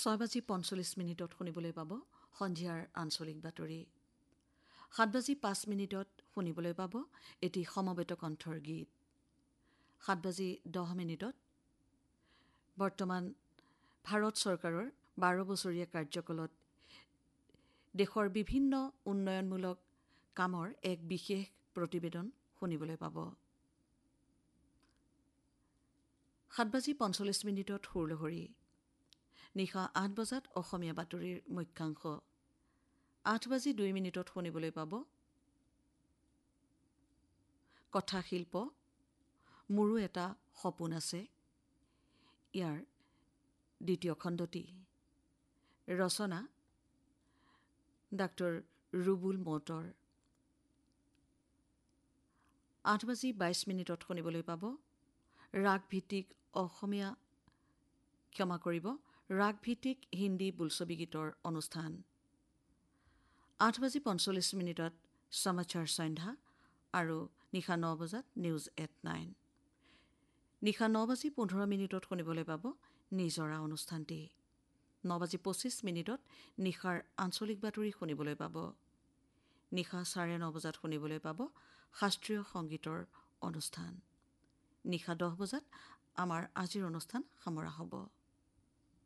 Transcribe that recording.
6:45 শুনিবলৈ পাব সন্ধিয়াৰ আঞ্চলিক বাতৰি। 7:05 শুনিবলৈ পাব এটি সমবেত কণ্ঠৰ গীত। 7:10 বৰ্তমান ভাৰত চৰকাৰৰ 12 বছৰীয়া কাৰ্যকালত দেশৰ বিভিন্ন উন্নয়নমূলক কামৰ এক বিশেষ প্ৰতিবেদন শুনিবলৈ পাব। 7:45 সুৰলহৰী। নিশা 8 বজাত অসমীয়া বাতৰিৰ মুখ্যাংশ। 8:02 শুনিবলৈ পাব কথাশিল্প মোৰো এটা সপোন আছে। ইয়াৰ দ্বিতীয় খণ্ডটি ৰচনা ডাক্তৰ ৰুবুল মৌতৰ। 8:22 শুনিবলৈ পাব ৰাগভিত্তিক হিন্দী বোলছবি গীতৰ অনুষ্ঠান। 8:45 সমাচাৰ সন্ধ্যা আৰু নিশা 9 বজাত নিউজ এট 9। নিশা 9:15 শুনিবলৈ পাব নিজৰা অনুষ্ঠানটি। 9:25 নিশাৰ আঞ্চলিক বাতৰি শুনিবলৈ পাব। নিশা 9:30 শুনিবলৈ পাব শাস্ত্ৰীয় সংগীতৰ অনুষ্ঠান। নিশা 10 বজাত আমাৰ আজিৰ অনুষ্ঠান সামৰা হ'ব।